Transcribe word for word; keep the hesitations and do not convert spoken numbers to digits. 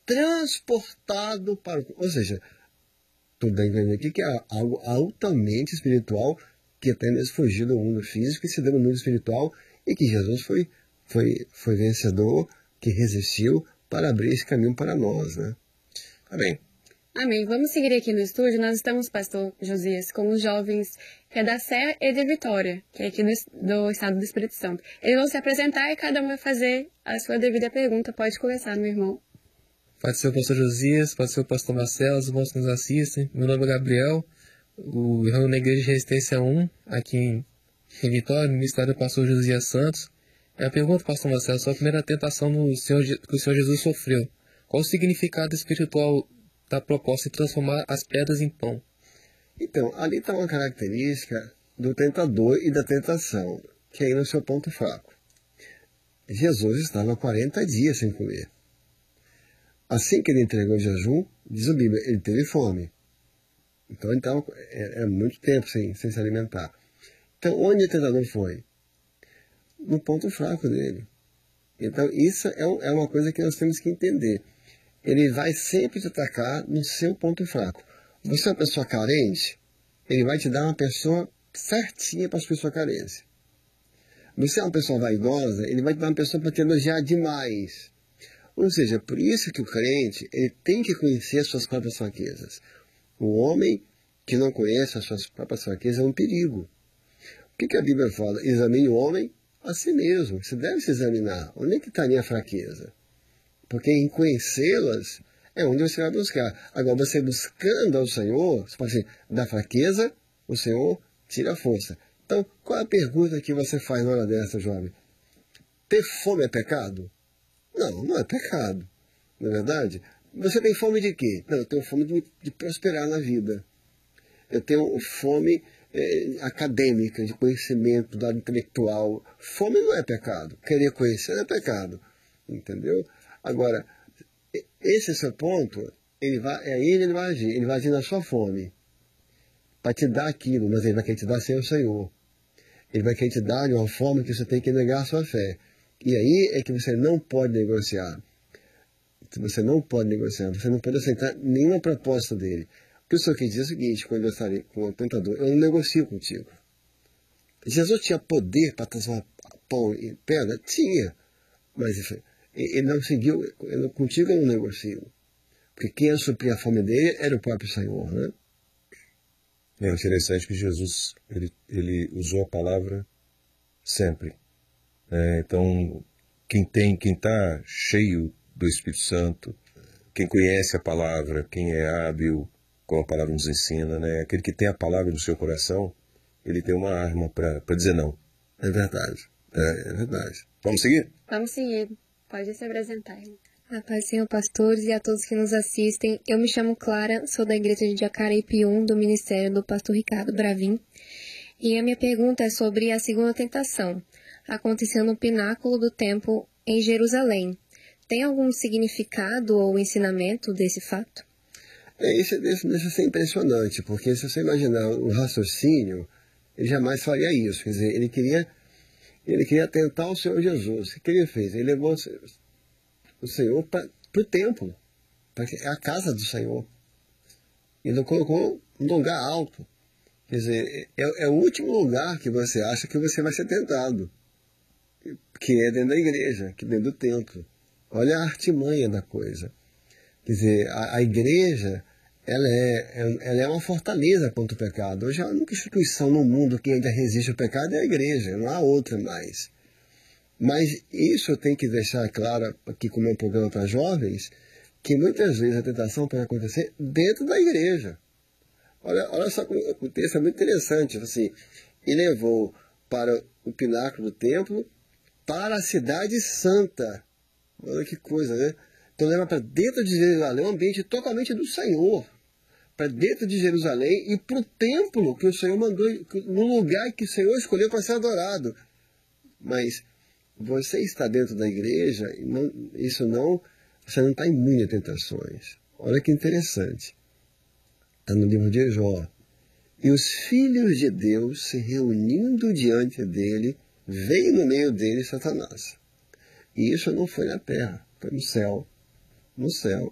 transportado para o... Ou seja, tu está entendendo aqui que é algo altamente espiritual que apenas fugiu do mundo físico e se deu no mundo espiritual e que Jesus foi, foi, foi vencedor, que resistiu para abrir esse caminho para nós, né? Amém. Amém. Vamos seguir aqui no estúdio. Nós estamos, pastor Josias, com os jovens que é da Serra e de Vitória, que é aqui do, do estado do Espírito Santo. Eles vão se apresentar e cada um vai fazer a sua devida pergunta. Pode começar, meu irmão. Pode ser o pastor Josias, pode ser o pastor Marcelo, os irmãos que nos assistem. Meu nome é Gabriel, o irmão na Igreja de Resistência um, aqui em, em Vitória, no ministério do pastor Josias Santos. É a pergunta, pastor Marcelo, sua primeira tentação no Senhor, que o Senhor Jesus sofreu. Qual o significado espiritual da proposta de transformar as pedras em pão? Então, ali está uma característica do tentador e da tentação, que é aí no seu ponto fraco. Jesus estava quarenta dias sem comer. Assim que ele entregou o jejum, diz a Bíblia, ele teve fome. Então ele estava é, é muito tempo sem, sem se alimentar. Então, onde o tentador foi? No ponto fraco dele. Então, isso é, é uma coisa que nós temos que entender. Ele vai sempre te atacar no seu ponto fraco. Você é uma pessoa carente, ele vai te dar uma pessoa certinha para a sua carência. Você é uma pessoa vaidosa, ele vai te dar uma pessoa para te elogiar demais. Ou seja, por isso que o crente ele tem que conhecer as suas próprias fraquezas. O homem que não conhece as suas próprias fraquezas é um perigo. O que, que a Bíblia fala? Examine o homem a si mesmo. Você deve se examinar. Onde é que está a minha fraqueza? Porque em conhecê-las é onde você vai buscar. Agora, você buscando ao Senhor, você pode dizer, da fraqueza, o Senhor tira a força. Então, qual é a pergunta que você faz na hora dessa, jovem? Ter fome é pecado? Não, não é pecado. Não é verdade? Você tem fome de quê? Não, eu tenho fome de, de prosperar na vida. Eu tenho fome é, acadêmica, de conhecimento, do lado intelectual. Fome não é pecado. Querer conhecer não é pecado. Entendeu? Agora, esse seu ponto, ele vai, é aí ele vai agir. Ele vai agir na sua fome. Para te dar aquilo, mas ele vai querer te dar sem o Senhor. Ele vai querer te dar de uma forma que você tem que negar a sua fé. E aí é que você não pode negociar. Você não pode negociar. Você não pode aceitar nenhuma proposta dele. O que o Senhor quer dizer é o seguinte, quando eu estarei com o tentador, eu não negocio contigo. Jesus tinha poder para transformar pão em pedra? Tinha. Mas ele não seguiu, ele, contigo eu não negocio. Porque quem ia suprir a fome dele era o próprio Senhor, né? É interessante que Jesus ele, ele usou a palavra sempre. É, então, quem tem, quem está cheio do Espírito Santo, quem conhece a palavra, quem é hábil, como a palavra nos ensina, né? Aquele que tem a palavra no seu coração, ele tem uma arma para dizer não. É verdade. É, é verdade. Vamos seguir? Vamos seguir. Pode se apresentar. A paz, Senhor, pastores e a todos que nos assistem. Eu me chamo Clara, sou da igreja de Jacarepium, do ministério do pastor Ricardo Bravin. E a minha pergunta é sobre a segunda tentação. Aconteceu no pináculo do templo em Jerusalém. Tem algum significado ou ensinamento desse fato? É, isso deixa ser impressionante, porque se você imaginar um raciocínio, ele jamais faria isso. Quer dizer, ele queria, ele queria tentar o Senhor Jesus. O que ele fez? Ele levou o Senhor para o templo, porque é a casa do Senhor. Ele colocou um lugar alto. Quer dizer, é, é o último lugar que você acha que você vai ser tentado, que é dentro da igreja, que é dentro do templo. Olha a artimanha da coisa. Quer dizer, a, a igreja, ela é, ela é uma fortaleza contra o pecado. Hoje a única instituição no mundo que ainda resiste ao pecado é a igreja, não há outra mais. Mas isso eu tenho que deixar claro aqui com o meu programa para jovens, que muitas vezes a tentação pode acontecer dentro da igreja. Olha, olha só, o texto é muito interessante. Assim, e levou para o pináculo do templo, para a cidade santa. Olha que coisa, né? Então leva para dentro de Jerusalém, um ambiente totalmente do Senhor. Para dentro de Jerusalém e para o templo que o Senhor mandou, no lugar que o Senhor escolheu para ser adorado. Mas você está dentro da igreja, e não, isso não, você não está imune a tentações. Olha que interessante. Está no livro de Jó. E os filhos de Deus se reunindo diante dele, veio no meio dele Satanás. E isso não foi na terra, foi no céu. No céu.